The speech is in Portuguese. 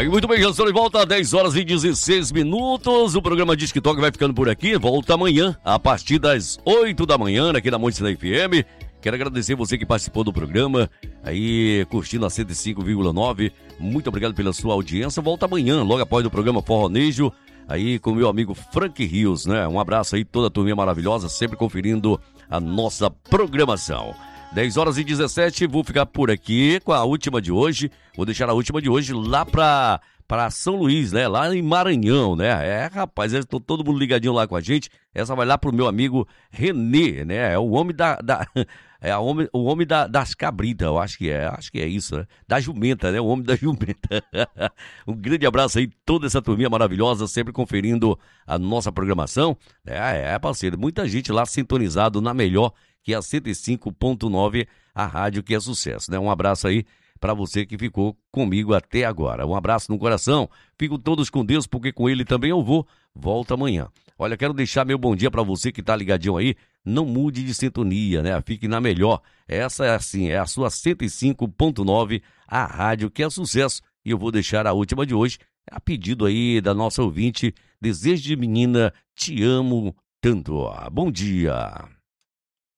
Aí, muito bem, já estou de volta às 10 horas e 16 minutos. O programa Disque Toque vai ficando por aqui. Volta amanhã, a partir das 8 da manhã, aqui na Monte da FM. Quero agradecer você que participou do programa, aí curtindo a 105,9. Muito obrigado pela sua audiência. Volta amanhã, logo após o programa Forronejo, aí com o meu amigo Frank Rios, né? Um abraço aí, toda a turminha maravilhosa, sempre conferindo a nossa programação. 10 horas e 17, vou ficar por aqui com a última de hoje. Vou deixar a última de hoje lá pra São Luís, né? Lá em Maranhão, né? Rapaz, eles estão todo mundo ligadinho lá com a gente. Essa vai lá pro meu amigo Renê, né? É o homem o homem das cabritas, eu acho que é isso, né? Da jumenta, né? O homem da jumenta. Um grande abraço aí, toda essa turminha maravilhosa, sempre conferindo a nossa programação. Parceiro, muita gente lá sintonizado na melhor, que é a 105.9, a rádio que é sucesso, né? Um abraço aí para você que ficou comigo até agora. Um abraço no coração. Fico todos com Deus, porque com ele também eu vou. Volta amanhã. Olha, quero deixar meu bom dia para você que tá ligadinho aí. Não mude de sintonia, né? Fique na melhor. Essa é assim, é a sua 105.9, a rádio que é sucesso. E eu vou deixar a última de hoje, a pedido aí da nossa ouvinte. Desejo de menina, te amo tanto. Bom dia.